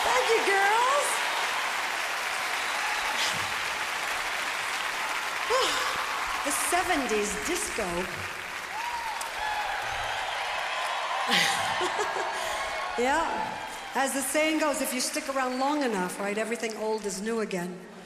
Thank you, girls. The 70s disco. Yeah. As the saying goes, if you stick around long enough, right, everything old is new again.